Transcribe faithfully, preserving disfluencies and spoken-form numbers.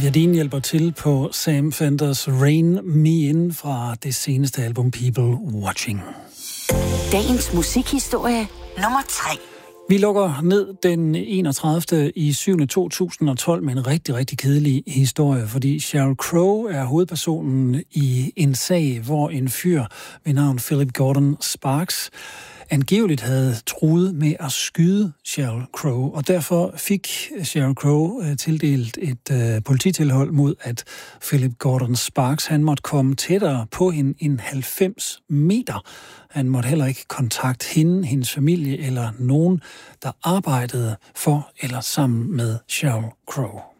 Olivia Dean hjælper til på Sam Fenders Rain Me In fra det seneste album People Watching. Dagens musikhistorie nummer tre. Vi lukker ned den enogtredivte i syvende to tusind og tolv med en rigtig, rigtig kedelig historie, fordi Sheryl Crow er hovedpersonen i en sag, hvor en fyr ved navn Philip Gordon Sparks angiveligt havde truet med at skyde Sheryl Crow, og derfor fik Sheryl Crow tildelt et uh, polititilhold mod, at Philip Gordon Sparks han måtte komme tættere på hende end halvfems meter. Han måtte heller ikke kontakte hende, hendes familie eller nogen, der arbejdede for eller sammen med Sheryl Crow.